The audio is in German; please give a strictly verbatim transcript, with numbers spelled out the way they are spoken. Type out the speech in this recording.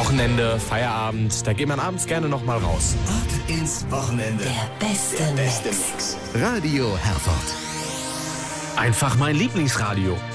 Wochenende, Feierabend, da geht man abends gerne noch mal raus. Ab ins Wochenende. Der beste, Der beste Mix. Mix. Radio Herford. Einfach mein Lieblingsradio.